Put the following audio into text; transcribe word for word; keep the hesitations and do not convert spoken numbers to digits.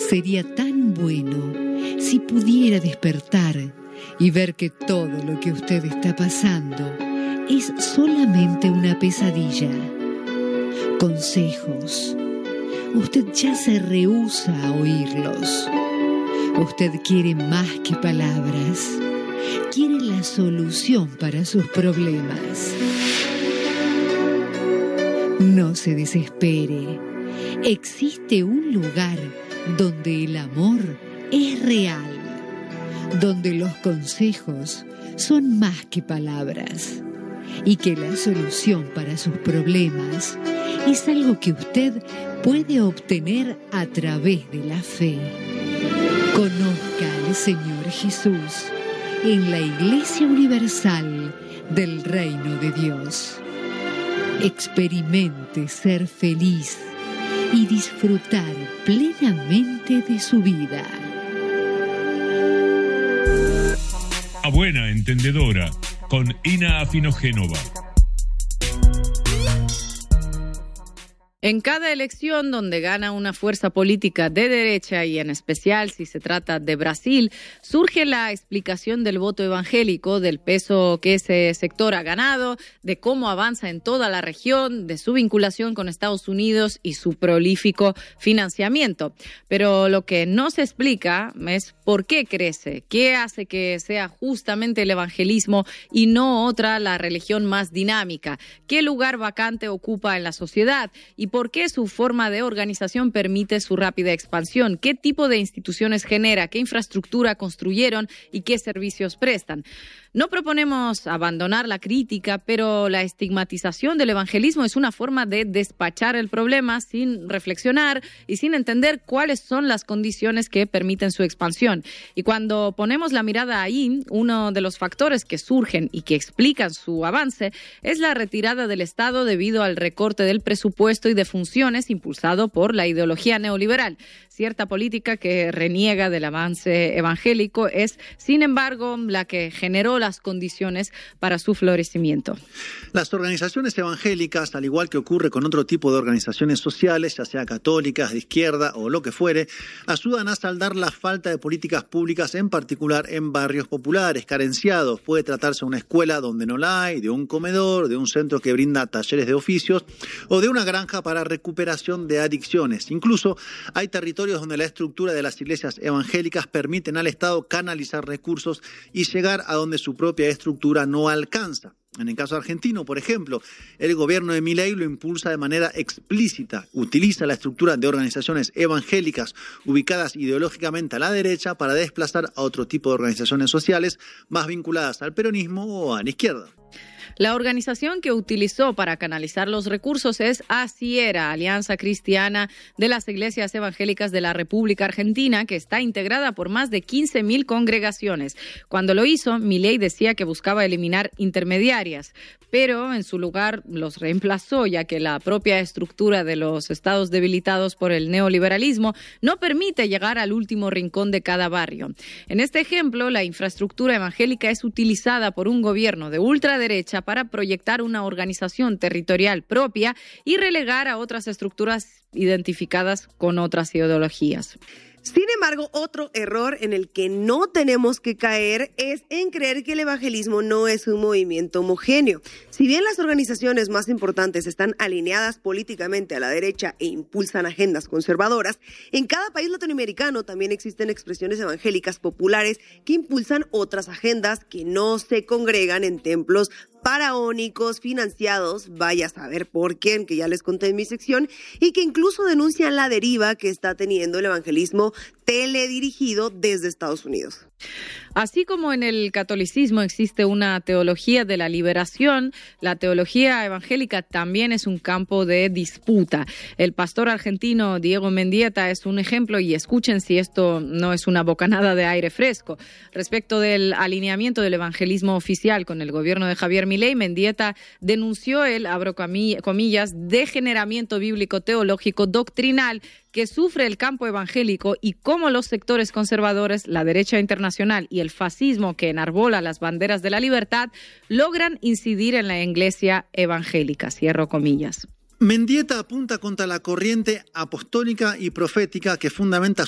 Sería tan bueno si pudiera despertar y ver que todo lo que usted está pasando es solamente una pesadilla. Consejos. Usted ya se rehúsa a oírlos. Usted quiere más que palabras. Quiere la solución para sus problemas. No se desespere. Existe un lugar donde el amor es real, donde los consejos son más que palabras y que la solución para sus problemas es algo que usted puede obtener a través de la fe. Conozca al Señor Jesús en la Iglesia Universal del Reino de Dios. Experimente ser feliz y disfrutar plenamente de su vida. A buena entendedora, con Ina Afinogénova. En cada elección donde gana una fuerza política de derecha, y en especial si se trata de Brasil, surge la explicación del voto evangélico, del peso que ese sector ha ganado, de cómo avanza en toda la región, de su vinculación con Estados Unidos y su prolífico financiamiento. Pero lo que no se explica es por qué crece, qué hace que sea justamente el evangelismo y no otra la religión más dinámica, qué lugar vacante ocupa en la sociedad y por qué su forma de organización permite su rápida expansión, qué tipo de instituciones genera, qué infraestructura construyeron y qué servicios prestan. No proponemos abandonar la crítica, pero la estigmatización del evangelismo es una forma de despachar el problema sin reflexionar y sin entender cuáles son las condiciones que permiten su expansión. Y cuando ponemos la mirada ahí, uno de los factores que surgen y que explican su avance es la retirada del Estado debido al recorte del presupuesto y de funciones impulsado por la ideología neoliberal. Cierta política que reniega del avance evangélico es, sin embargo, la que generó las condiciones para su florecimiento. Las organizaciones evangélicas, al igual que ocurre con otro tipo de organizaciones sociales, ya sea católicas, de izquierda o lo que fuere, ayudan a saldar la falta de políticas públicas, en particular en barrios populares, carenciados. Puede tratarse de una escuela donde no la hay, de un comedor, de un centro que brinda talleres de oficios o de una granja para recuperación de adicciones. Incluso hay territorios donde la estructura de las iglesias evangélicas permiten al Estado canalizar recursos y llegar a donde su propia estructura no alcanza. En el caso argentino, por ejemplo, el gobierno de Milei lo impulsa de manera explícita. Utiliza la estructura de organizaciones evangélicas ubicadas ideológicamente a la derecha para desplazar a otro tipo de organizaciones sociales más vinculadas al peronismo o a la izquierda. La organización que utilizó para canalizar los recursos es ACIERA, Alianza Cristiana de las Iglesias Evangélicas de la República Argentina, que está integrada por más de quince mil congregaciones. Cuando lo hizo, Milei decía que buscaba eliminar intermediarias, pero en su lugar los reemplazó, ya que la propia estructura de los estados debilitados por el neoliberalismo no permite llegar al último rincón de cada barrio. En este ejemplo, la infraestructura evangélica es utilizada por un gobierno de ultraderecha para proyectar una organización territorial propia y relegar a otras estructuras identificadas con otras ideologías. Sin embargo, otro error en el que no tenemos que caer es en creer que el evangelismo no es un movimiento homogéneo. Si bien las organizaciones más importantes están alineadas políticamente a la derecha e impulsan agendas conservadoras, en cada país latinoamericano también existen expresiones evangélicas populares que impulsan otras agendas que no se congregan en templos faraónicos financiados, vaya a saber por quién, que ya les conté en mi sección, y que incluso denuncian la deriva que está teniendo el evangelismo teledirigido desde Estados Unidos. Así como en el catolicismo existe una teología de la liberación, la teología evangélica también es un campo de disputa. El pastor argentino Diego Mendieta es un ejemplo, y escuchen si esto no es una bocanada de aire fresco. Respecto del alineamiento del evangelismo oficial con el gobierno de Javier Milei, Mendieta denunció el, abro comillas, degeneramiento bíblico teológico doctrinal que sufre el campo evangélico y cómo los sectores conservadores, la derecha internacional y el fascismo que enarbola las banderas de la libertad logran incidir en la iglesia evangélica. Cierro comillas. Mendieta apunta contra la corriente apostólica y profética que fundamenta